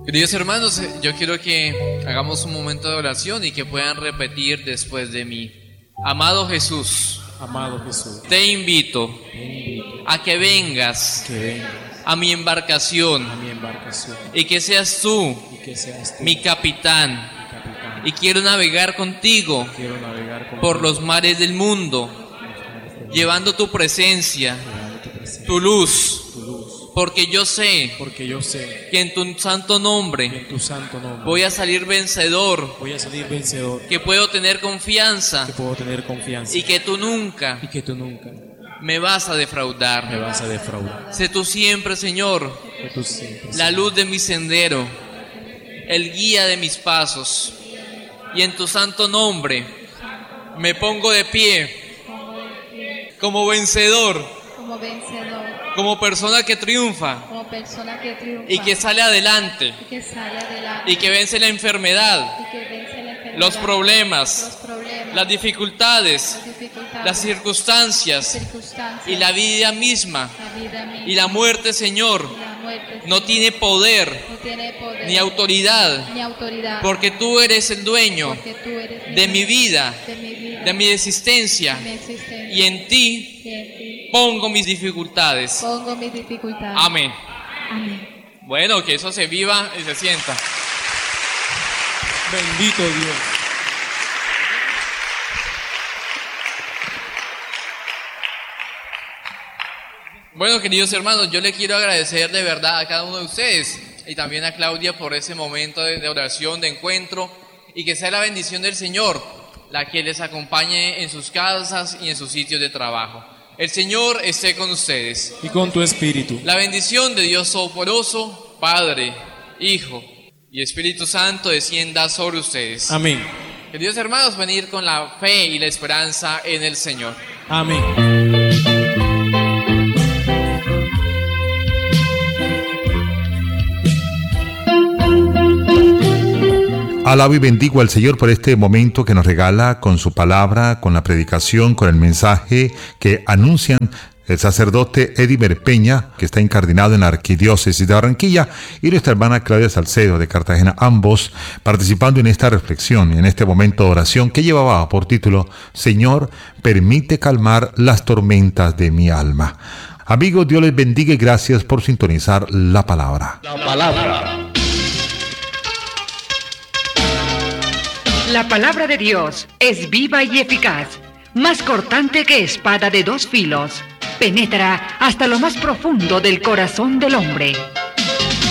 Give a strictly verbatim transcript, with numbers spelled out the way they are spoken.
Queridos hermanos, yo quiero que hagamos un momento de oración y que puedan repetir después de mí. Amado Jesús, Amado Jesús, te invito te invito a que vengas que vengas a mi embarcación a mi embarcación y que seas tú y que seas tú mi capitán. mi capitán. Y quiero navegar contigo Quiero navegar contigo por los mares del mundo, llevando tu presencia, llevando tu presencia, tu luz, tu luz, porque yo sé porque yo sé que en tu santo que nombre en tu santo nombre voy a salir vencedor, voy a salir vencedor, que puedo tener confianza que puedo tener confianza y que tú nunca y que tú nunca me vas a me defraudar. vas a defraudar. Sé tú siempre, Señor, Que tú siempre la luz de mi sendero, el guía de mis pasos, y en tu santo nombre me pongo de pie como vencedor, como vencedor, como persona que triunfa como persona que triunfa y que sale adelante y que sale adelante y que vence la enfermedad, y que vence la enfermedad, los problemas, los problemas, las dificultades, las dificultades, las circunstancias circunstancias y la vida misma la vida misma, y la muerte, Señor, y la muerte no tiene poder no tiene poder ni autoridad, ni autoridad, porque tú eres el dueño porque tú eres de mi vida, de mi vida, de mi existencia, de mi existencia, y en ti y en ti pongo mis dificultades. pongo mis dificultades. Amén. Amén. Bueno, que eso se viva y se sienta. bendito Dios. Bueno, queridos hermanos, yo le quiero agradecer de verdad a cada uno de ustedes y también a Claudia por ese momento de, de oración, de encuentro, y que sea la bendición del Señor la que les acompañe en sus casas y en sus sitios de trabajo. El Señor esté con ustedes. Y con tu espíritu. La bendición de Dios Todopoderoso, Padre, Hijo y Espíritu Santo descienda sobre ustedes. Amén. Queridos hermanos, venir con la fe y la esperanza en el Señor. Amén. Alabo y bendigo al Señor por este momento que nos regala con su palabra, con la predicación, con el mensaje que anuncian el sacerdote Edimer Peña, que está incardinado en la Arquidiócesis de Barranquilla, y nuestra hermana Claudia Salcedo de Cartagena, ambos participando en esta reflexión, en este momento de oración que llevaba por título Señor, permite calmar las tormentas de mi alma. Amigos, Dios les bendiga y gracias por sintonizar la palabra. La palabra. La palabra de Dios es viva y eficaz, más cortante que espada de dos filos. Penetra hasta lo más profundo del corazón del hombre